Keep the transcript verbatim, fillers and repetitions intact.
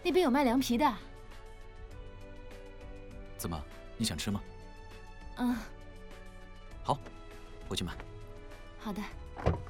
那边有卖凉皮的。 怎么，你想吃吗？ 嗯， 好，我去买。 好的。